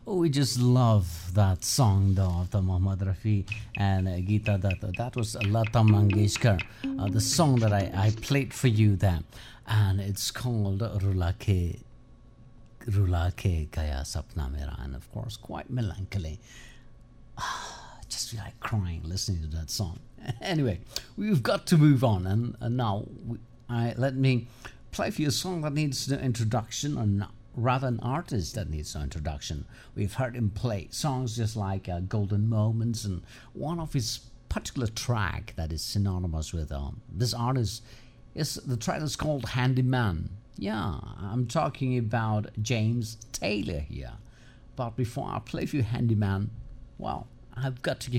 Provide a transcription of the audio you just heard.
We just love that song though of the Muhammad Rafi and Geeta Datta. That was Lata Mangeshkar, the song that I played for you there. And it's called Rula Ke Gaya Sapna Mera. And of course, quite melancholy. Just feel like crying listening to that song. Anyway, we've got to move on. And now, let me play for you a song that needs no introduction, or not, rather an artist that needs no introduction. We've heard him play songs just like Golden Moments, and one of his particular track that is synonymous with this artist is the track is called Handyman. Yeah, I'm talking about James Taylor here. But before I play for you Handyman, well, I've got to give